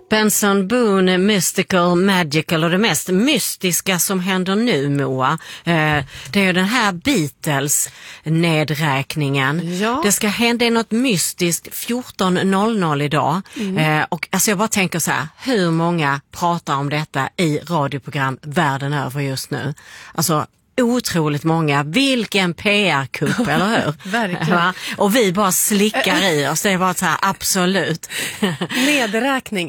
Benson Boone, Mystical, Magical, och det mest mystiska som händer nu, Moa, det är ju den här Beatles-nedräkningen. Ja. Det ska hända något mystiskt 14.00 idag. Och alltså jag bara tänker så här, hur många pratar om detta i radioprogram världen över just nu? Alltså otroligt många. Vilken PR-kupp, eller hur? Verkligen. Va? Och vi bara slickar i oss. Det är bara så här, absolut. Nedräkning.